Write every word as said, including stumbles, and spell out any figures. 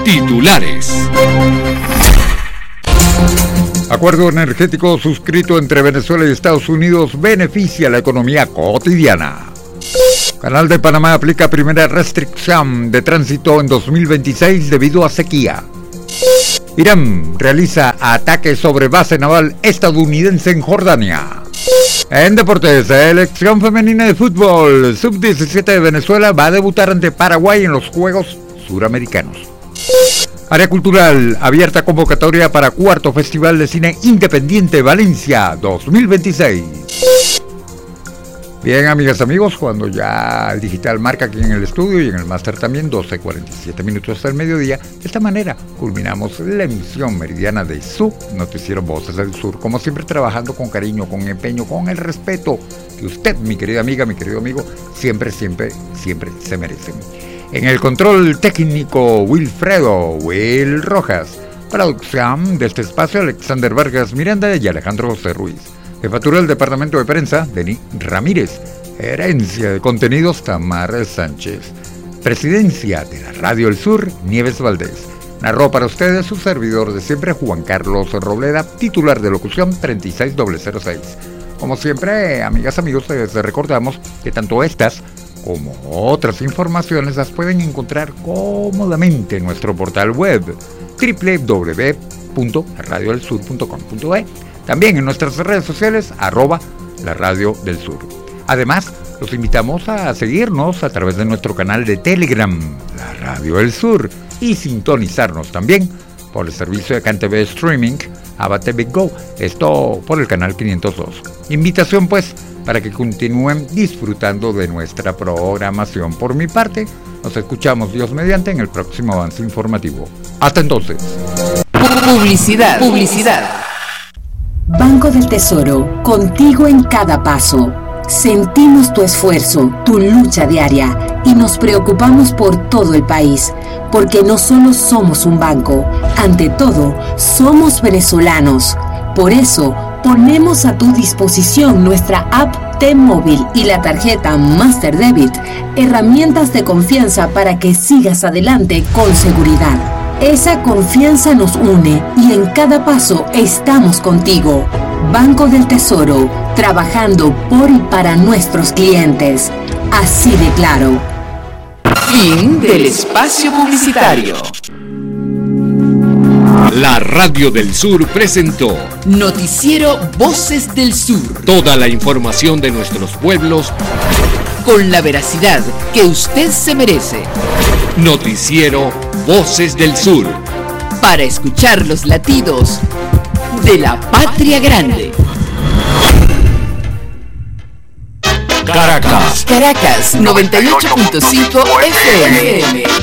Titulares. Acuerdo energético suscrito entre Venezuela y Estados Unidos beneficia la economía cotidiana. Canal de Panamá aplica primera restricción de tránsito en dos mil veintiséis debido a sequía. Irán realiza ataque sobre base naval estadounidense en Jordania. En deportes, selección femenina de fútbol sub diecisiete de Venezuela va a debutar ante Paraguay en los Juegos Suramericanos. Área cultural, abierta convocatoria para cuarto Festival de Cine Independiente Valencia dos mil veintiséis. Bien, amigas, amigos, cuando ya el digital marca aquí en el estudio y en el máster también doce cuarenta y siete minutos hasta el mediodía, de esta manera culminamos la emisión meridiana de su noticiero Voces del Sur, como siempre trabajando con cariño, con empeño, con el respeto que usted, mi querida amiga, mi querido amigo, siempre, siempre, siempre se merecen. En el control técnico, Wilfredo Will Rojas. Producción de este espacio, Alexander Vargas Miranda y Alejandro José Ruiz. Jefatura del Departamento de Prensa, Denis Ramírez. Gerencia de Contenidos, Tamar Sánchez. Presidencia de la Radio El Sur, Nieves Valdés. Narró para ustedes su servidor de siempre, Juan Carlos Robleda, titular de locución treinta y seis mil seis. Como siempre, amigas, amigos, les recordamos que tanto estas como otras informaciones las pueden encontrar cómodamente en nuestro portal web doble u doble u doble u punto radio del sur punto com punto e. También en nuestras redes sociales, arroba la Radio del Sur. Además, los invitamos a seguirnos a través de nuestro canal de Telegram, la Radio del Sur, y sintonizarnos también por el servicio de CanTV Streaming, Ava T V Go, esto por el canal quinientos dos. Invitación pues para que continúen disfrutando de nuestra programación. Por mi parte, nos escuchamos Dios mediante en el próximo avance informativo. Hasta entonces. Publicidad. Publicidad. Banco del Tesoro, contigo en cada paso. Sentimos tu esfuerzo, tu lucha diaria y nos preocupamos por todo el país, porque no solo somos un banco, ante todo, somos venezolanos. Por eso, ponemos a tu disposición nuestra app T-Móvil y la tarjeta Master Debit, herramientas de confianza para que sigas adelante con seguridad. Esa confianza nos une y en cada paso estamos contigo. Banco del Tesoro, trabajando por y para nuestros clientes. Así de claro. Fin del espacio publicitario. La Radio del Sur presentó Noticiero Voces del Sur. Toda la información de nuestros pueblos con la veracidad que usted se merece. Noticiero Voces del Sur. Para escuchar los latidos de la patria grande. Caracas. Caracas, noventa y ocho punto cinco F M.